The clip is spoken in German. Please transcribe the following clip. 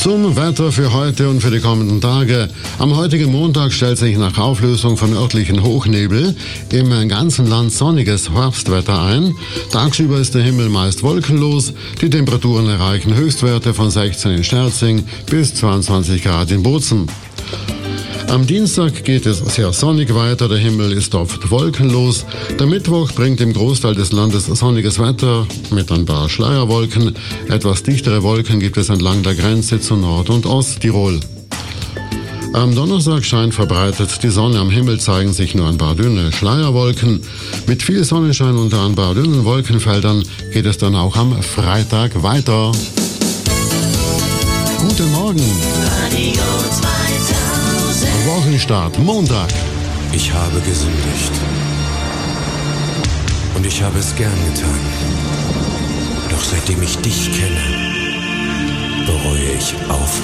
Zum Wetter für heute und für die kommenden Tage. Am heutigen Montag stellt sich nach Auflösung von örtlichen Hochnebel im ganzen Land sonniges Herbstwetter ein. Tagsüber ist der Himmel meist wolkenlos. Die Temperaturen erreichen Höchstwerte von 16 in Sterzing bis 22 Grad in Bozen. Am Dienstag geht es sehr sonnig weiter, der Himmel ist oft wolkenlos. Der Mittwoch bringt im Großteil des Landes sonniges Wetter mit ein paar Schleierwolken. Etwas dichtere Wolken gibt es entlang der Grenze zu Nord- und Osttirol. Am Donnerstag scheint verbreitet die Sonne, am Himmel zeigen sich nur ein paar dünne Schleierwolken. Mit viel Sonnenschein und ein paar dünnen Wolkenfeldern geht es dann auch am Freitag weiter. Guten Morgen. Radio 2000. Wochenstart, Montag. Ich habe gesündigt. Und ich habe es gern getan. Doch seitdem ich dich kenne, bereue ich auf